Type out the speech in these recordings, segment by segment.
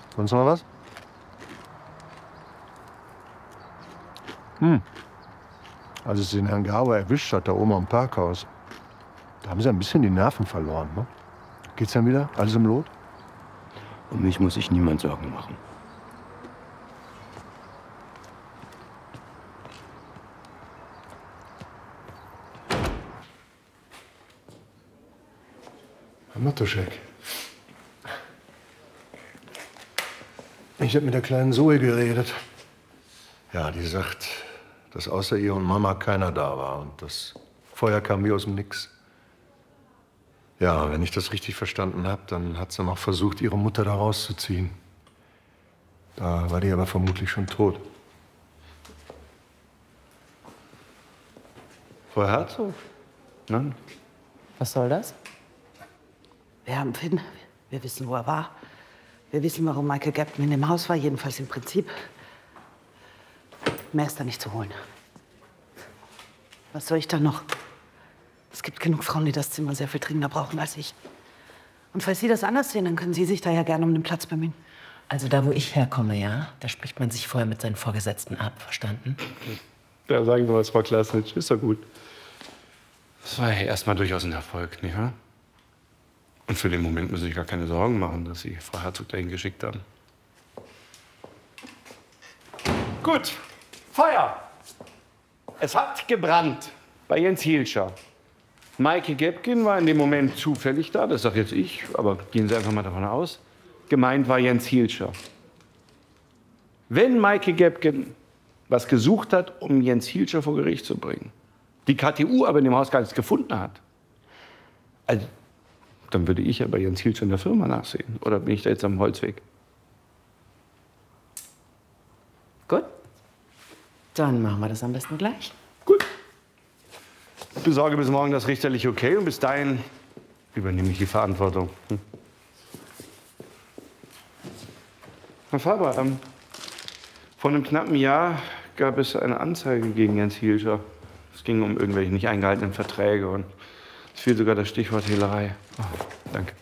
Sonst noch was? Als es den Herrn Garber erwischt hat, da oben am Parkhaus, da haben Sie ein bisschen die Nerven verloren, ne? Geht's dann wieder? Alles im Lot? Um mich muss sich niemand Sorgen machen. Herr Matuschek. Ich habe mit der kleinen Zoe geredet. Ja, die sagt, dass außer ihr und Mama keiner da war. Und das Feuer kam wie aus dem Nix. Ja, wenn ich das richtig verstanden habe, dann hat sie noch versucht, ihre Mutter da rauszuziehen. Da war die aber vermutlich schon tot. Frau Herzog? Nein? Was soll das? Wir haben Finn. Wir wissen, wo er war. Wir wissen, warum Michael Gapton in dem Haus war. Jedenfalls im Prinzip. Mehr ist da nicht zu holen. Was soll ich da noch? Es gibt genug Frauen, die das Zimmer sehr viel dringender brauchen als ich. Und falls Sie das anders sehen, dann können Sie sich da ja gerne um den Platz bemühen. Also da, wo ich herkomme, ja, da spricht man sich vorher mit seinen Vorgesetzten ab, verstanden? Ja, sagen Sie was, Frau Klasnitsch. Ist doch gut. Das war ja erstmal durchaus ein Erfolg, nicht wahr? Und für den Moment müssen Sie sich gar keine Sorgen machen, dass Sie Frau Herzog dahin geschickt haben. Gut. Feuer! Es hat gebrannt bei Jens Hielscher. Maike Gebgen war in dem Moment zufällig da, das sag jetzt ich, aber gehen Sie einfach mal davon aus. Gemeint war Jens Hielscher. Wenn Maike Gebgen was gesucht hat, um Jens Hielscher vor Gericht zu bringen, die KTU aber in dem Haus gar nichts gefunden hat, also, dann würde ich ja bei Jens Hielscher in der Firma nachsehen. Oder bin ich da jetzt am Holzweg? Gut. Dann machen wir das am besten gleich. Gut. Ich besorge bis morgen das richterliche Okay und bis dahin übernehme ich die Verantwortung. Herr Faber, vor einem knappen Jahr gab es eine Anzeige gegen Jens Hielscher. Es ging um irgendwelche nicht eingehaltenen Verträge und es fiel sogar das Stichwort Hehlerei. Oh, danke.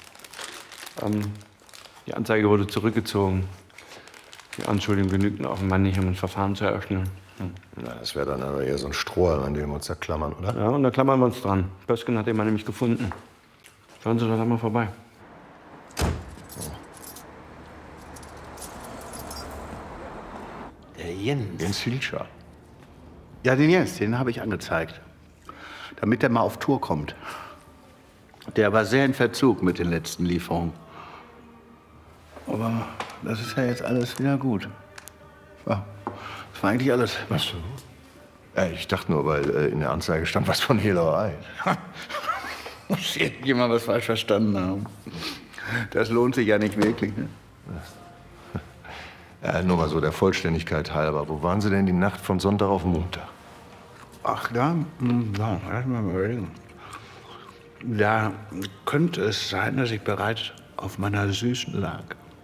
Die Anzeige wurde zurückgezogen. Die Anschuldigungen genügten offenbar nicht, um ein Verfahren zu eröffnen. Na, das wäre dann aber eher so ein Strohhalm, an dem wir uns da klammern, oder? Ja, und da klammern wir uns dran. Pösken hat den Mann nämlich gefunden. Schauen Sie doch einmal vorbei. Der Jens. Jens Hielscher. Ja, den Jens, den habe ich angezeigt. Damit er mal auf Tour kommt. Der war sehr in Verzug mit den letzten Lieferungen. Aber das ist ja jetzt alles wieder gut. Ja, das war eigentlich alles. Was so? Ich dachte nur, weil in der Anzeige stand was von Hehlerei. Muss irgendjemand was falsch verstanden haben. Das lohnt sich ja nicht wirklich. Ne? Ja, nur mal so der Vollständigkeit halber. Wo waren Sie denn die Nacht von Sonntag auf Montag? Ach, da? Ja, lass mal überlegen. Da könnte es sein, dass ich bereits auf meiner Süßen lag.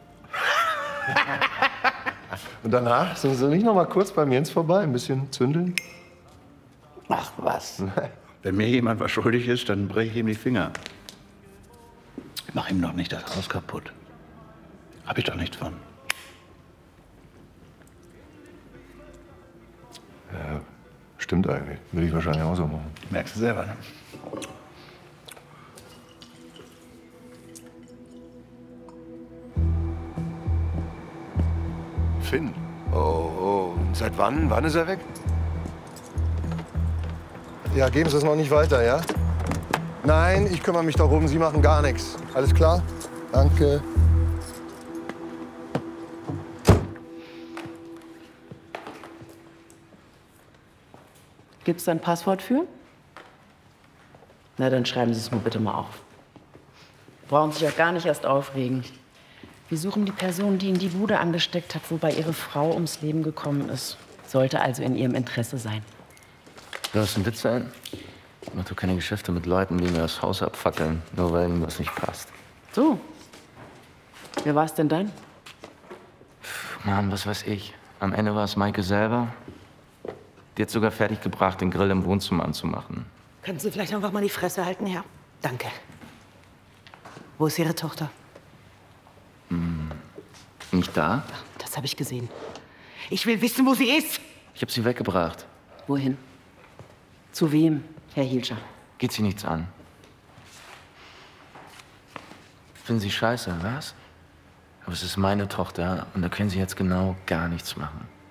Und danach? Sind Sie nicht noch mal kurz beim Jens vorbei? Ein bisschen zündeln? Ach, was? Wenn mir jemand was schuldig ist, dann breche ich ihm die Finger. Ich mach ihm doch nicht das Haus kaputt. Hab ich doch nichts von. Ja, stimmt eigentlich. Würde ich wahrscheinlich auch so machen. Merkst du selber, ne? Finn? Oh. Seit wann? Wann ist er weg? Ja, geben Sie es noch nicht weiter, ja? Nein, ich kümmere mich darum. Sie machen gar nichts. Alles klar? Danke. Gibt's da ein Passwort für? Na, dann schreiben Sie es mir bitte mal auf. Brauchen sich auch gar nicht erst aufregen. Wir suchen die Person, die in die Bude angesteckt hat, wobei Ihre Frau ums Leben gekommen ist. Sollte also in Ihrem Interesse sein. Du hast einen Witz sein? Ich mach doch keine Geschäfte mit Leuten, die mir das Haus abfackeln, nur weil ihnen was nicht passt. So. Wer war es denn dann? Mann, was weiß ich. Am Ende war es Maike selber. Die hat sogar fertiggebracht, den Grill im Wohnzimmer anzumachen. Können Sie vielleicht einfach mal die Fresse halten, Herr? Danke. Wo ist Ihre Tochter? Im nicht da? Das habe ich gesehen. Ich will wissen, wo sie ist. Ich habe sie weggebracht. Wohin? Zu wem, Herr Hielscher? Geht sie nichts an. Finden Sie scheiße, was? Aber es ist meine Tochter und da können Sie jetzt genau gar nichts machen.